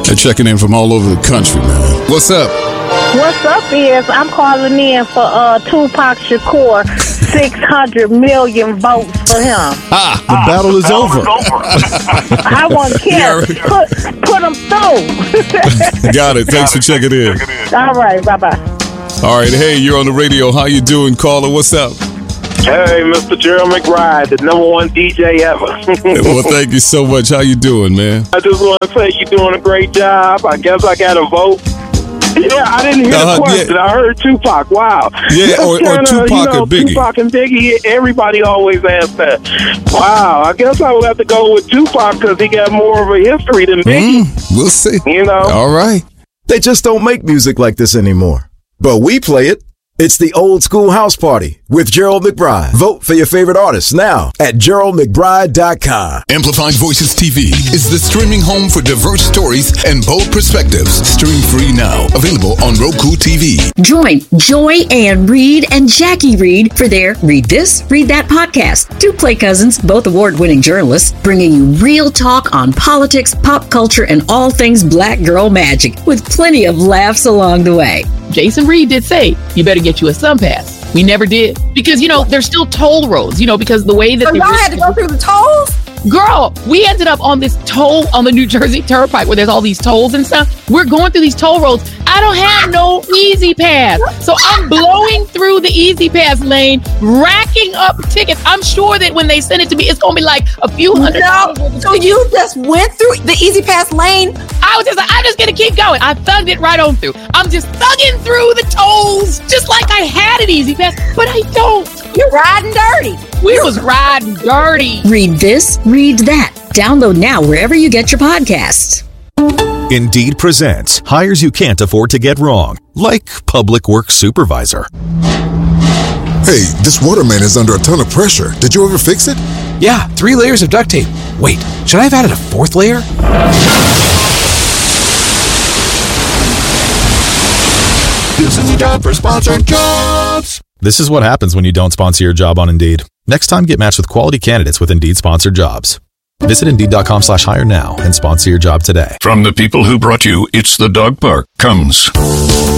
They're checking in from all over the country, man. What's up? What's up is I'm calling in for Tupac Shakur. 600 million votes for him. The battle is over. I want Kim to put him through. Got it. Thanks for checking in. All right. Bye-bye. All right. Hey, you're on the radio. How you doing, caller? What's up? Hey, Mr. Gerald McBride, the #1 DJ ever. Well, thank you so much. How you doing, man? I just want to say you're doing a great job. I guess I got a vote. Yeah, I didn't hear the question. Yeah. I heard Tupac. Wow. Yeah, or Tupac and Biggie. Tupac and Biggie, everybody always asks that. Wow, I guess I will have to go with Tupac because he got more of a history than Biggie. We'll see. You know? All right. They just don't make music like this anymore. But we play it. It's the Old School House Party with Gerald McBride. Vote for your favorite artists now at GeraldMcBride.com. Amplified Voices TV is the streaming home for diverse stories and bold perspectives. Stream free now. Available on Roku TV. Join Joy Ann Reid and Jackie Reid for their Read This, Read That podcast. Two play cousins, both award-winning journalists, bringing you real talk on politics, pop culture, and all things black girl magic, with plenty of laughs along the way. Jason Reed did say, you better get you a SunPass. We never did. Because, there's still toll roads, because the way that... y'all had to go through the tolls? Girl, we ended up on this toll on the New Jersey Turnpike where there's all these tolls and stuff. We're going through these toll roads. I don't have no Easy Pass. So I'm blowing through the Easy Pass lane, racking up tickets. I'm sure that when they send it to me, it's going to be like a few $100. No, so you just went through the Easy Pass lane? I was just like, I'm just going to keep going. I thugged it right on through. I'm just thugging through the tolls just like I had an Easy Pass, but I don't. You're riding dirty. We was riding dirty. Read this, read that. Download now wherever you get your podcasts. Indeed presents hires you can't afford to get wrong, like public works supervisor. Hey, this waterman is under a ton of pressure. Did you ever fix it? Yeah, 3 layers of duct tape. Wait, should I have added a 4th layer? This is a job for sponsored jobs. This is what happens when you don't sponsor your job on Indeed. Next time, get matched with quality candidates with Indeed sponsored jobs. Visit Indeed.com/hire now and sponsor your job today. From the people who brought you It's the Dog Park comes